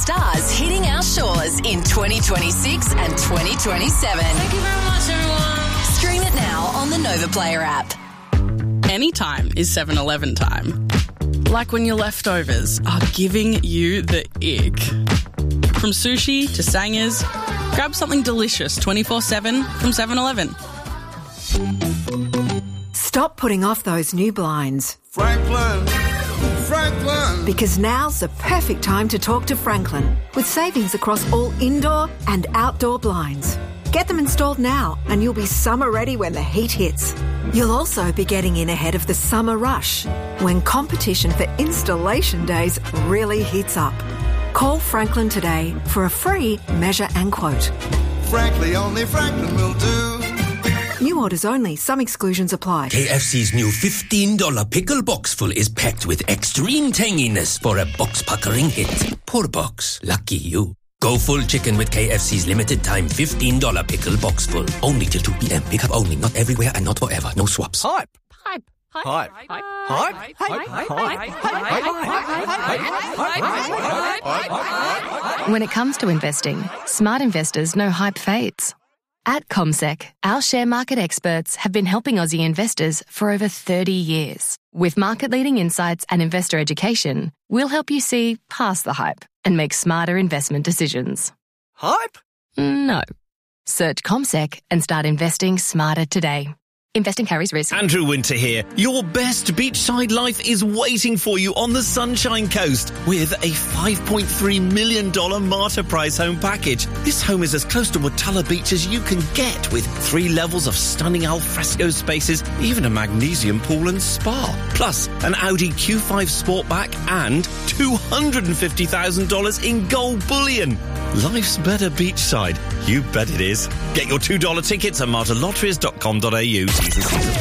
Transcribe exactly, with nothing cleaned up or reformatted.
stars hitting our shores in twenty twenty-six and twenty twenty-seven. Thank you very much, everyone. Stream it now on the Nova Player app. Anytime is seven eleven time. Like when your leftovers are giving you the ick. From sushi to sangers, grab something delicious twenty-four seven from seven eleven. Stop putting off those new blinds. Franklin, Franklin. Because now's the perfect time to talk to Franklin, with savings across all indoor and outdoor blinds. Get them installed now and you'll be summer ready when the heat hits. You'll also be getting in ahead of the summer rush, when competition for installation days really heats up. Call Franklin today for a free measure and quote. Frankly, only Franklin will do. New orders only. Some exclusions apply. K F C's new fifteen dollars pickle box full is packed with extreme tanginess for a box-puckering hit. Poor box. Lucky you. Go full chicken with K F C's limited time fifteen dollars pickle box full. Only till two p.m. Pick up only. Not everywhere and not forever. No swaps. Hype. Hype. Hype. Hype. Hype. Hype. When it comes to investing, smart investors know hype fades. At CommSec, our share market experts have been helping Aussie investors for over thirty years. With market-leading insights and investor education, we'll help you see past the hype and make smarter investment decisions. Hype? No. Search CommSec and start investing smarter today. Investing carries risk. Andrew Winter here. Your best beachside life is waiting for you on the Sunshine Coast with a five point three million dollars Marta Price home package. This home is as close to Watala Beach as you can get, with three levels of stunning alfresco spaces, even a magnesium pool and spa. Plus, an Audi Q five Sportback and two hundred fifty thousand dollars in gold bullion. Life's better beachside. You bet it is. Get your two dollars tickets at marta lotteries dot com dot a u.